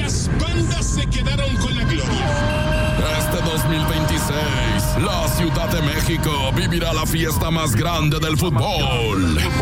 las bandas se quedaron con la gloria. Este 2026, la Ciudad de México vivirá la fiesta más grande del fútbol.